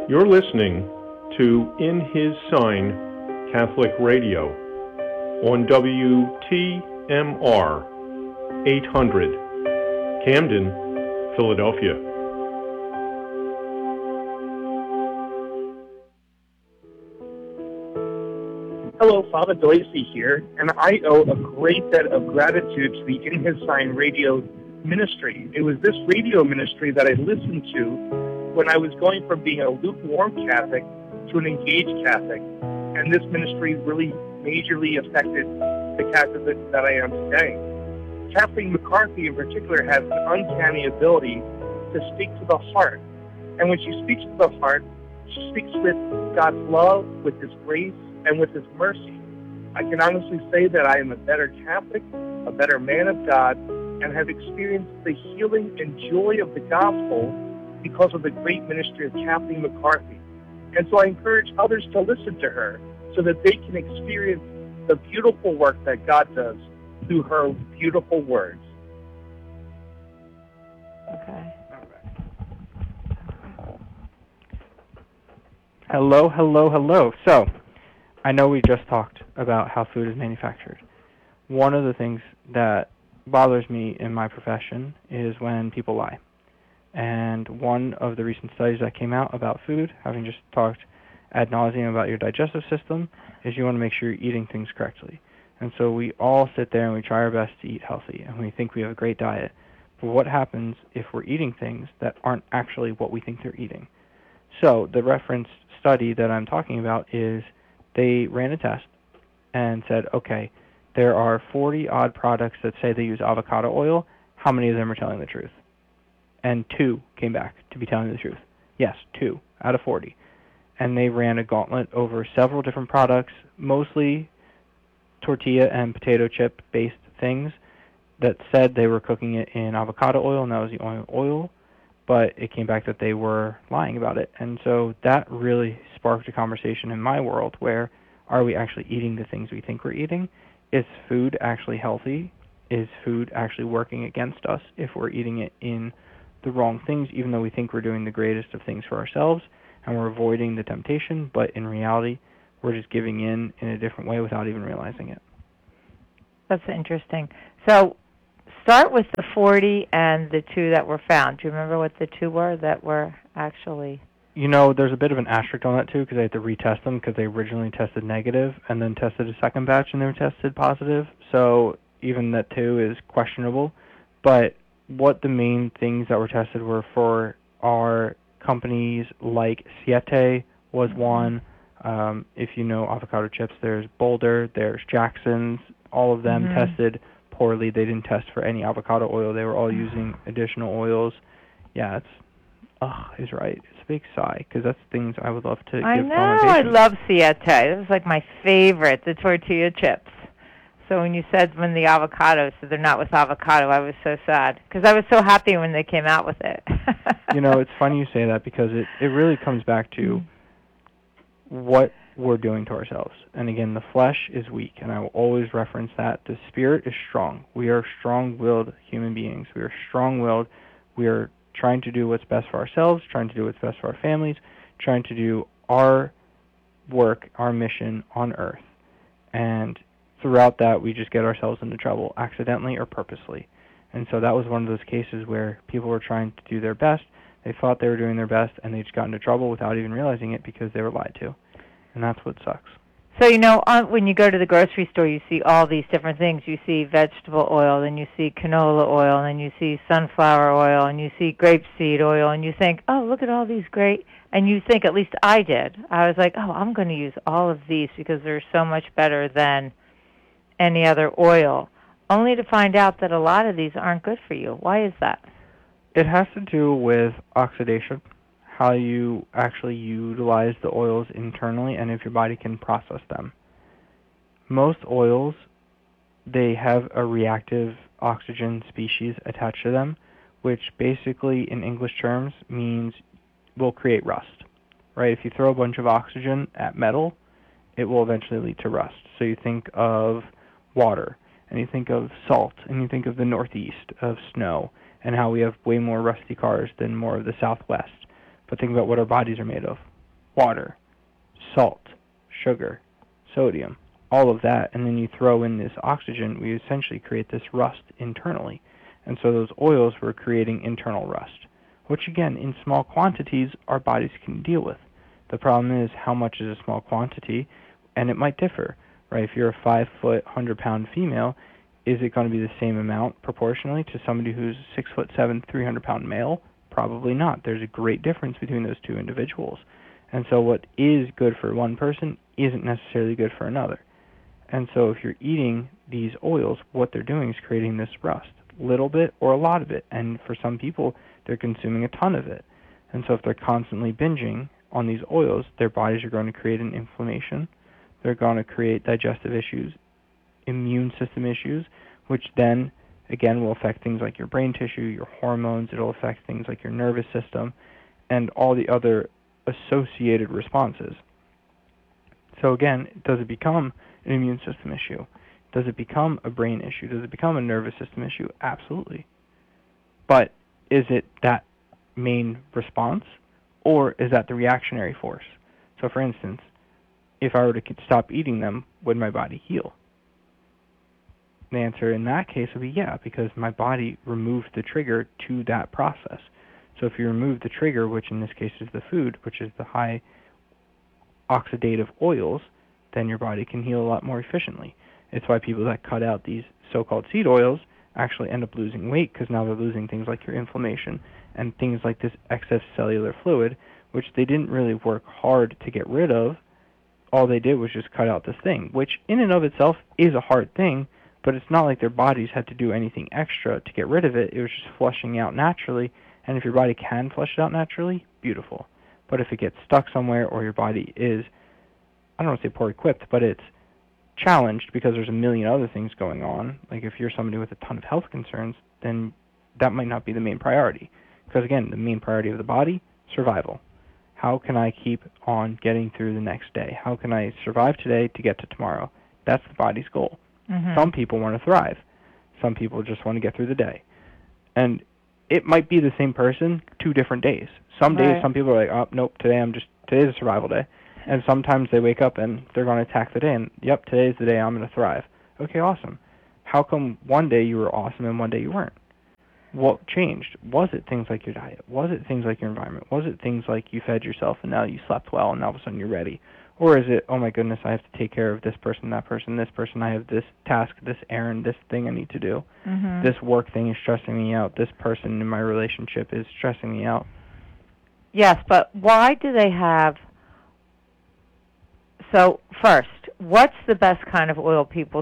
You're listening to In His Sign Catholic Radio on WTMR 800, Camden, Philadelphia. Hello, Father Doisy here, and I owe a great debt of gratitude to the In His Sign radio ministry. It was this radio ministry that I listened to when I was going from being a lukewarm Catholic to an engaged Catholic, and this ministry really majorly affected the Catholic that I am today. Kathleen McCarthy in particular has an uncanny ability to speak to the heart, and when she speaks to the heart, she speaks with God's love, with His grace, and with His mercy. I can honestly say that I am a better Catholic, a better man of God, and have experienced the healing and joy of the gospel because of the great ministry of Kathleen McCarthy. And so I encourage others to listen to her so that they can experience the beautiful work that God does through her beautiful words. Okay. Hello, hello, hello. So, I know we just talked about how food is manufactured. One of the things that bothers me in my profession is when people lie. And one of the recent studies that came out about food, having just talked ad nauseum about your digestive system, is you want to make sure you're eating things correctly. And so we all sit there and we try our best to eat healthy, and we think we have a great diet. But what happens if we're eating things that aren't actually what we think they're eating? So the reference study that I'm talking about is they ran a test and said, okay, there are 40-odd products that say they use avocado oil. How many of them are telling the truth? And 2 came back to be telling the truth. Yes, 2 out of 40. And they ran a gauntlet over several different products, mostly tortilla and potato chip-based things that said they were cooking it in avocado oil, and that was the only oil, but it came back that they were lying about it. And so that really sparked a conversation in my world where, are we actually eating the things we think we're eating? Is food actually healthy? Is food actually working against us if we're eating it in the wrong things, even though we think we're doing the greatest of things for ourselves and we're avoiding the temptation, but in reality we're just giving in a different way without even realizing it? That's interesting. So start with the 40 and the 2 that were found. Do you remember what the 2 were that were actually... You know, there's a bit of an asterisk on that, too, because they had to retest them because they originally tested negative and then tested a second batch and they were tested positive. So even that, too, is questionable. But what the main things that were tested were for are companies like Siete was one. If you know avocado chips, there's Boulder, there's Jackson's. All of them tested poorly. They didn't test for any avocado oil. They were all using additional oils. Yeah, he's right. It's a big sigh, because that's things I would love to give. I know. I love Siete. It was like my favorite, the tortilla chips. So when you said when the avocado, so they're not with avocado, I was so sad, because I was so happy when they came out with it. You know, it's funny you say that, because it really comes back to what we're doing to ourselves. And again, the flesh is weak, and I will always reference that. The spirit is strong. We are strong-willed human beings. We are strong-willed. We are trying to do what's best for ourselves, trying to do what's best for our families, trying to do our work, our mission on earth. And throughout that, we just get ourselves into trouble, accidentally or purposely. And so that was one of those cases where people were trying to do their best. They thought they were doing their best, and they just got into trouble without even realizing it because they were lied to. And that's what sucks. So, you know, when you go to the grocery store, you see all these different things. You see vegetable oil, then you see canola oil, and then you see sunflower oil, and you see grapeseed oil, and you think, oh, look at all these great, and you think, at least I did. I was like, oh, I'm going to use all of these because they're so much better than any other oil, only to find out that a lot of these aren't good for you. Why is that? It has to do with oxidation, how you actually utilize the oils internally, and if your body can process them. Most oils, they have a reactive oxygen species attached to them, which basically in English terms means will create rust. Right? If you throw a bunch of oxygen at metal, it will eventually lead to rust. So you think of water, and you think of salt, and you think of the Northeast, of snow, and how we have way more rusty cars than more of the Southwest. But think about what our bodies are made of. water, salt, sugar, sodium, all of that, and then you throw in this oxygen, we essentially create this rust internally. And so those oils were creating internal rust, which again, in small quantities, our bodies can deal with. The problem is how much is a small quantity, and it might differ, right? If you're a 5-foot, 100-pound female, is it going to be the same amount proportionally to somebody who's 6'7", 300-pound male? Probably not. There's a great difference between those two individuals. And so what is good for one person isn't necessarily good for another. And so if you're eating these oils, what they're doing is creating this rust, little bit or a lot of it. And for some people, they're consuming a ton of it. And so if they're constantly binging on these oils, their bodies are going to create an inflammation. They're going to create digestive issues, immune system issues, which then, again, will affect things like your brain tissue, your hormones. It'll affect things like your nervous system and all the other associated responses. So again, does it become an immune system issue? Does it become a brain issue? Does it become a nervous system issue? Absolutely. But is it that main response, or is that the reactionary force? So for instance, if I were to stop eating them, would my body heal? The answer in that case would be yeah, because my body removed the trigger to that process. So if you remove the trigger, which in this case is the food, which is the high oxidative oils, then your body can heal a lot more efficiently. It's why people that cut out these so-called seed oils actually end up losing weight, because now they're losing things like your inflammation and things like this excess cellular fluid, which they didn't really work hard to get rid of. All they did was just cut out this thing, which in and of itself is a hard thing, but it's not like their bodies had to do anything extra to get rid of it. It was just flushing out naturally, and if your body can flush it out naturally, beautiful. But if it gets stuck somewhere, or your body is, I don't want to say poor equipped, but it's challenged because there's a million other things going on, like if you're somebody with a ton of health concerns, then that might not be the main priority. Because again, the main priority of the body, survival. How can I keep on getting through the next day? How can I survive today to get to tomorrow? That's the body's goal. Mm-hmm. Some people want to thrive. Some people just want to get through the day. And it might be the same person 2 different days. Some days, some people are like, oh, nope, today's a survival day. And sometimes they wake up and they're going to attack the day, and yep, today's the day I'm going to thrive. Okay, awesome. How come one day you were awesome and one day you weren't? What changed? Was it things like your diet? Was it things like your environment? Was it things like you fed yourself and now you slept well and all of a sudden you're ready? Or is it, oh my goodness, I have to take care of this person, that person, this person, I have this task, this errand, this thing I need to do. Mm-hmm. This work thing is stressing me out. This person in my relationship is stressing me out. Yes, but why do they have... So first, what's the best kind of oil people